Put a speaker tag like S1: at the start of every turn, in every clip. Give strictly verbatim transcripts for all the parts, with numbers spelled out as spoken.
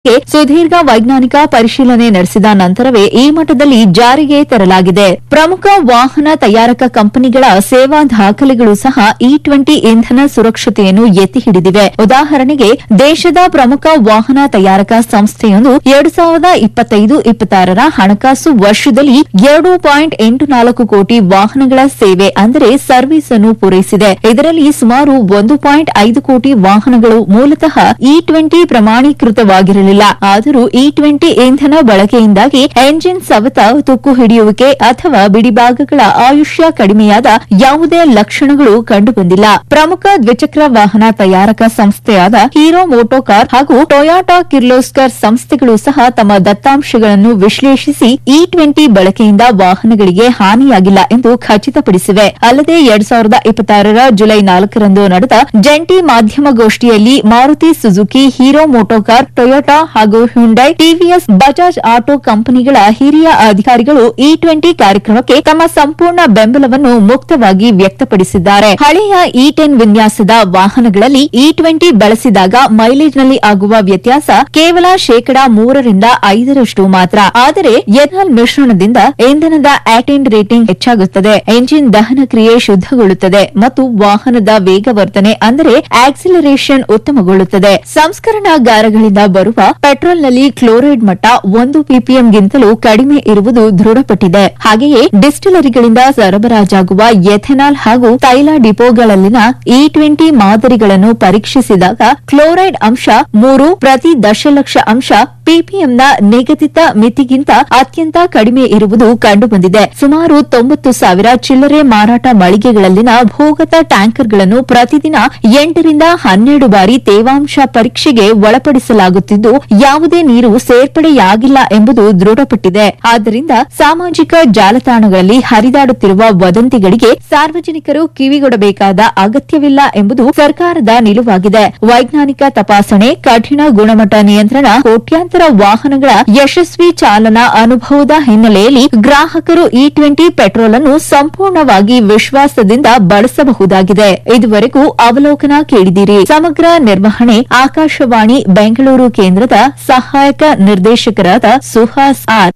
S1: ಸುದೀರ್ಘ ವೈಜ್ಞಾನಿಕ ಪರಿಶೀಲನೆ ನಡೆಸಿದ ನಂತರವೇ ಈ ಮಟ್ಟದಲ್ಲಿ ಜಾರಿಗೆ ತರಲಾಗಿದೆ. ಪ್ರಮುಖ ವಾಹನ ತಯಾರಕ ಕಂಪನಿಗಳ ಸೇವಾ ದಾಖಲೆಗಳು ಸಹ ಇ ಟ್ವೆಂಟಿ ಇಂಧನ ಸುರಕ್ಷತೆಯನ್ನು ಎತ್ತಿ ಹಿಡಿದಿವೆ. ಉದಾಹರಣೆಗೆ, ದೇಶದ ಪ್ರಮುಖ ವಾಹನ ತಯಾರಕ ಸಂಸ್ಥೆಯೊಂದು ಎರಡು ಸಾವಿರದ ಇಪ್ಪತ್ತೈದು ಇಪ್ಪತ್ತಾರರ ಹಣಕಾಸು ವರ್ಷದಲ್ಲಿ ಎರಡು ಪಾಯಿಂಟ್ ಎಂಟು ನಾಲ್ಕು ಕೋಟಿ ವಾಹನಗಳ ಸೇವೆ ಅಂದರೆ ಸರ್ವಿಸ್ ಅನ್ನು ಪೂರೈಸಿದೆ. ಇದರಲ್ಲಿ ಸುಮಾರು ಒಂದು ಪಾಯಿಂಟ್ ಐದು ಕೋಟಿ ವಾಹನಗಳು ಮೂಲತಃ ಇ ಟ್ವೆಂಟಿ ಪ್ರಮಾಣೀಕೃತವಾಗಿರಲಿಲ್ಲ. ಆದರೂ ಇ ಟ್ವೆಂಟಿ ಇಂಧನ ಬಳಕೆಯಿಂದಾಗಿ ಎಂಜಿನ್ ಸವೆತ, ತುಕ್ಕು ಹಿಡಿಯುವಿಕೆ ಅಥವಾ ಬಿಡಿಭಾಗಗಳ ಆಯುಷ್ಯ ಕಡಿಮೆಯಾದ ಯಾವುದೇ ಲಕ್ಷಣಗಳು ಕಂಡುಬಂದಿಲ್ಲ. ಪ್ರಮುಖ ದ್ವಿಚಕ್ರ ವಾಹನ ತಯಾರಕ ಸಂಸ್ಥೆಯಾದ ಹೀರೋ ಮೋಟೋಕಾರ್ ಹಾಗೂ ಟೊಯಾಟಾ ಕಿರ್ಲೋಸ್ಕರ್ ಸಂಸ್ಥೆಗಳು ಸಹ ತಮ್ಮ ದತ್ತಾಂಶಗಳನ್ನು ವಿಶ್ಲೇಷಿಸಿ ಇ ಟ್ವೆಂಟಿ ಬಳಕೆಯಿಂದ ವಾಹನಗಳಿಗೆ ಹಾನಿಯಾಗಿಲ್ಲ ಎಂದು ಖಚಿತಪಡಿಸಿವೆ. ಅಲ್ಲದೆ ಎರಡ್ ಸಾವಿರದ ಇಪ್ಪತ್ತಾರರ ಜುಲೈ ನಾಲ್ಕರಂದು ನಡೆದ ಜಂಟಿ ಮಾಧ್ಯಮಗೋಷ್ಠಿಯಲ್ಲಿ Maruti Suzuki, hero MotoCorp, Toyota ಹಾಗೂ ಹ್ಯುಂಡೈ, ಟಿವಿಎಸ್, ಬಜಾಜ್ ಆಟೋ ಕಂಪನಿಗಳ ಹಿರಿಯ ಅಧಿಕಾರಿಗಳು ಇ ಟ್ವೆಂಟಿ ಕಾರ್ಯಕ್ರಮಕ್ಕೆ ತಮ್ಮ ಸಂಪೂರ್ಣ ಬೆಂಬಲವನ್ನು ಮುಕ್ತವಾಗಿ ವ್ಯಕ್ತಪಡಿಸಿದ್ದಾರೆ. ಹಳೆಯ ಇ ಟೆನ್ ವಿನ್ಯಾಸದ ವಾಹನಗಳಲ್ಲಿ ಇ ಟ್ವೆಂಟಿ ಬಳಸಿದಾಗ ಮೈಲೇಜ್ನಲ್ಲಿ ಆಗುವ ವ್ಯತ್ಯಾಸ ಕೇವಲ ಶೇಕಡಾ ಮೂರರಿಂದ ಐದರಷ್ಟು ಮಾತ್ರ. ಆದರೆ ಎಥನಾಲ್ ಮಿಶ್ರಣದಿಂದ ಇಂಧನದ ಆಟೆಂಡ್ ರೇಟಿಂಗ್ ಹೆಚ್ಚಾಗುತ್ತದೆ, ಎಂಜಿನ್ ದಹನ ಕ್ರಿಯೆ ಶುದ್ಧಗೊಳ್ಳುತ್ತದೆ ಮತ್ತು ವಾಹನದ ವೇಗವರ್ಧನೆ ಅಂದರೆ ಆಕ್ಸಿಲರೇಷನ್ ಉತ್ತಮಗೊಳ್ಳುತ್ತದೆ. ಸಂಸ್ಕರಣಾಗಾರಗಳಿಂದ ಬರುವ ಪೆಟ್ರೋಲ್ನಲ್ಲಿ ಕ್ಲೋರೈಡ್ ಮಟ್ಟ ಒಂದು ಪಿಪಿಎಂಗಿಂತಲೂ ಕಡಿಮೆ ಇರುವುದು ದೃಢಪಟ್ಟಿದೆ. ಹಾಗೆಯೇ ಡಿಸ್ಟಿಲರಿಗಳಿಂದ ಸರಬರಾಜಾಗುವ ಎಥೆನಾಲ್ ಹಾಗೂ ತೈಲ ಡಿಪೋಗಳಲ್ಲಿನ ಇ ಟ್ವೆಂಟಿ ಮಾದರಿಗಳನ್ನು ಪರೀಕ್ಷಿಸಿದಾಗ ಕ್ಲೋರೈಡ್ ಅಂಶ ಮೂರು ಪ್ರತಿ ದಶಲಕ್ಷ ಅಂಶ ಪಿಪಿಎಂನ ನಿಗದಿತ ಮಿತಿಗಿಂತ ಅತ್ಯಂತ ಕಡಿಮೆ ಇರುವುದು ಕಂಡುಬಂದಿದೆ. ಸುಮಾರು ತೊಂಬತ್ತು ಸಾವಿರ ಚಿಲ್ಲರೆ ಮಾರಾಟ ಮಳಿಗೆಗಳಲ್ಲಿನ ಭೂಗತ ಟ್ಯಾಂಕರ್ಗಳನ್ನು ಪ್ರತಿದಿನ ಎಂಟರಿಂದ ಹನ್ನೆರಡು ಬಾರಿ ತೇವಾಂಶ ಪರೀಕ್ಷೆಗೆ ಒಳಪಡಿಸಲಾಗುತ್ತಿದ್ದು ಯಾವುದೇ ನೀರು ಸೇರ್ಪಡೆಯಾಗಿಲ್ಲ ಎಂಬುದು ದೃಢಪಟ್ಟಿದೆ. ಆದ್ದರಿಂದ ಸಾಮಾಜಿಕ ಜಾಲತಾಣಗಳಲ್ಲಿ ಹರಿದಾಡುತ್ತಿರುವ ವದಂತಿಗಳಿಗೆ ಸಾರ್ವಜನಿಕರು ಕಿವಿಗೊಡಬೇಕಾದ ಅಗತ್ಯವಿಲ್ಲ ಎಂಬುದು ಸರ್ಕಾರದ ನಿಲುವಾಗಿದೆ. ವೈಜ್ಞಾನಿಕ ತಪಾಸಣೆ, ಕಠಿಣ ಗುಣಮಟ್ಟ ನಿಯಂತ್ರಣ, ಕೋಟ್ಯಾಂತರ ವಾಹನಗಳ ಯಶಸ್ವಿ ಚಾಲನಾ ಅನುಭವದ ಹಿನ್ನೆಲೆಯಲ್ಲಿ ಗ್ರಾಹಕರು ಇ ಟ್ವೆಂಟಿ ಪೆಟ್ರೋಲ್ ಅನ್ನು ಸಂಪೂರ್ಣವಾಗಿ ವಿಶ್ವಾಸದಿಂದ ಬಳಸಬಹುದಾಗಿದೆ. ಇದುವರೆಗೂ ಅವಲೋಕನ ಕೇಳಿದಿರಿ. ಸಮಗ್ರ ನಿರ್ವಹಣೆ ಆಕಾಶವಾಣಿ ಬೆಂಗಳೂರು ಕೇಂದ್ರದ ಸಹಾಯಕ ನಿರ್ದೇಶಕರಾದ ಸುಹಾಸ್ ಆರ್.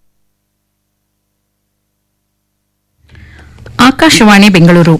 S2: ಆಕಾಶವಾಣಿ ಬೆಂಗಳೂರು.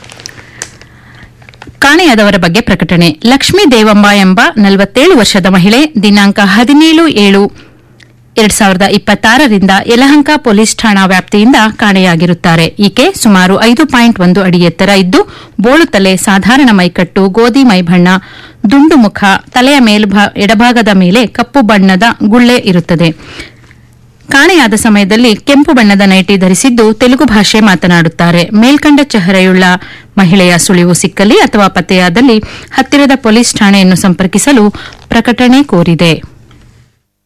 S2: ಕಾಣೆಯಾದವರ ಬಗ್ಗೆ ಪ್ರಕಟಣೆ. ಲಕ್ಷ್ಮೀ ದೇವಂಬ ಎಂಬ ನಲವತ್ತೇಳು ವರ್ಷದ ಮಹಿಳೆ ದಿನಾಂಕ ಹದಿನೇಳು ಏಳು ಎರಡ್ ಸಾವಿರದ ಇಪ್ಪತ್ತಾರರಿಂದ ಯಲಹಂಕ ಪೊಲೀಸ್ ಠಾಣಾ ವ್ಯಾಪ್ತಿಯಿಂದ ಕಾಣೆಯಾಗಿರುತ್ತಾರೆ. ಈಕೆ ಸುಮಾರು ಐದು ಪಾಯಿಂಟ್ ಒಂದು ಅಡಿ ಎತ್ತರ ಇದ್ದು, ಬೋಳು ತಲೆ, ಸಾಧಾರಣ ಮೈಕಟ್ಟು, ಗೋಧಿ ಮೈಬಣ್ಣ, ದುಂಡು ಮುಖ, ತಲೆಯ ಮೇಲ್ಭಾ ಎಡಭಾಗದ ಮೇಲೆ ಕಪ್ಪು ಬಣ್ಣದ ಗುಳ್ಳೆ ಇರುತ್ತದೆ. ಕಾಣೆಯಾದ ಸಮಯದಲ್ಲಿ ಕೆಂಪು ಬಣ್ಣದ ನೈಟಿ ಧರಿಸಿದ್ದು ತೆಲುಗು ಭಾಷೆ ಮಾತನಾಡುತ್ತಾರೆ. ಮೇಲ್ಕಂಡ ಚೆಹರೆಯುಳ್ಳ ಮಹಿಳೆಯ ಸುಳಿವು ಸಿಕ್ಕಲ್ಲಿ ಅಥವಾ ಪತ್ತೆಯಾದಲ್ಲಿ ಹತ್ತಿರದ ಪೊಲೀಸ್ ಠಾಣೆಯನ್ನು ಸಂಪರ್ಕಿಸಲು ಪ್ರಕಟಣೆ ಕೋರಿದೆ.